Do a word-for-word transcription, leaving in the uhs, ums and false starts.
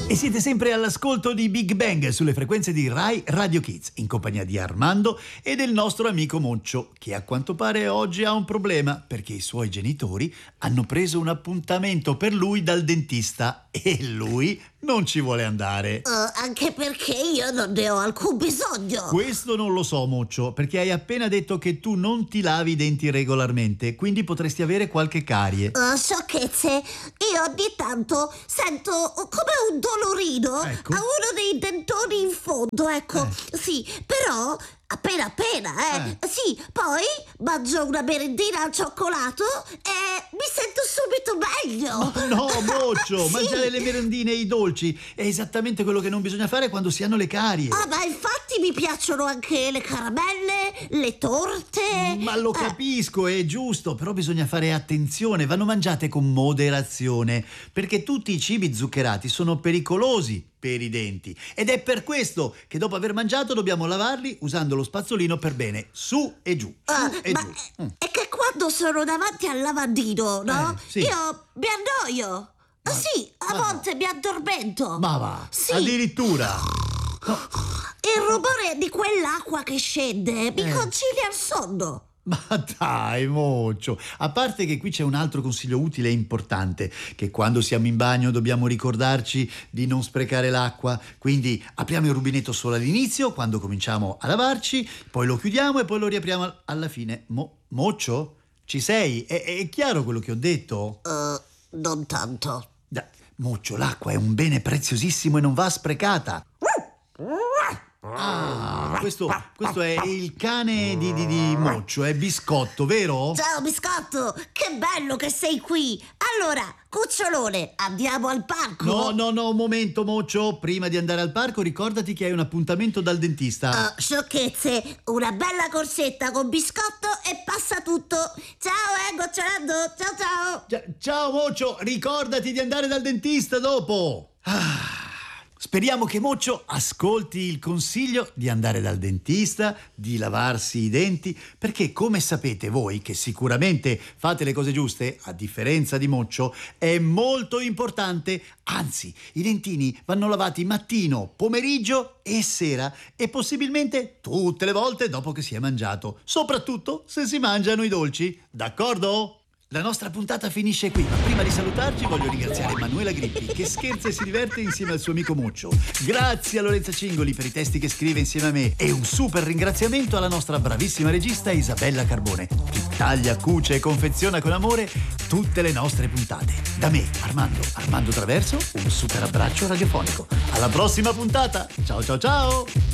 E siete sempre all'ascolto di Big Bang sulle frequenze di Rai Radio Kids, in compagnia di Armando e del nostro amico Moccio, che a quanto pare oggi ha un problema perché i suoi genitori hanno preso un appuntamento per lui dal dentista e lui non ci vuole andare. Uh, anche perché io non ne ho alcun bisogno. Questo non lo so, Moccio, perché hai appena detto che tu non ti lavi i denti regolarmente, quindi potresti avere qualche carie. Uh, sciocchezze, io ogni tanto sento come un dolorino, ecco, a uno dei dentoni in fondo, ecco. Eh. Sì, però appena appena, eh. Eh. Sì, poi mangio una merendina al cioccolato e mi sento subito meglio. Ma no, Moccio, Sì. mangiare le merendine e i dolci è esattamente quello che non bisogna fare quando si hanno le carie. Ah, ma infatti mi piacciono anche le caramelle, le torte. Ma lo Eh. capisco, è giusto, però bisogna fare attenzione, vanno mangiate con moderazione, perché tutti i cibi zuccherati sono pericolosi per i denti ed è per questo che dopo aver mangiato dobbiamo lavarli usando lo spazzolino per bene, su e giù, su Ah, e ma giù. Mm. è che quando sono davanti al lavandino, no? Eh, sì. Io mi annoio. Ma- Sì, a ma no. volte mi addormento. Ma va, Sì. addirittura. No. Il rumore di quell'acqua che scende mi Eh. concilia il sonno. Ma dai, Moccio, a parte che qui c'è un altro consiglio utile e importante, che quando siamo in bagno dobbiamo ricordarci di non sprecare l'acqua, quindi apriamo il rubinetto solo all'inizio, quando cominciamo a lavarci, poi lo chiudiamo e poi lo riapriamo alla fine. Mo- Moccio, ci sei? È, è chiaro quello che ho detto? Uh, non tanto. Da- Moccio, l'acqua è un bene preziosissimo e non va sprecata. Ah, questo, questo è il cane di, di, di Moccio, è Biscotto, vero? Ciao biscotto, che bello che sei qui. Allora, cucciolone, andiamo al parco? No, no, no, un momento, Moccio. Prima di andare al parco ricordati che hai un appuntamento dal dentista. Uh, sciocchezze, una bella corsetta con biscotto e passa tutto. Ciao, eh, gocciolando, ciao ciao. Gi- Ciao, Moccio, ricordati di andare dal dentista dopo. Ah, speriamo che Moccio ascolti il consiglio di andare dal dentista, di lavarsi i denti, perché come sapete voi, che sicuramente fate le cose giuste, a differenza di Moccio, è molto importante, anzi, i dentini vanno lavati mattino, pomeriggio e sera e possibilmente tutte le volte dopo che si è mangiato, soprattutto se si mangiano i dolci, d'accordo? La nostra puntata finisce qui, ma prima di salutarci voglio ringraziare Emanuela Grippi che scherza e si diverte insieme al suo amico Moccio. Grazie a Lorenza Cingoli per i testi che scrive insieme a me e un super ringraziamento alla nostra bravissima regista Isabella Carbone che taglia, cuce e confeziona con amore tutte le nostre puntate. Da me, Armando, Armando Traverso, un super abbraccio radiofonico. Alla prossima puntata! Ciao ciao ciao!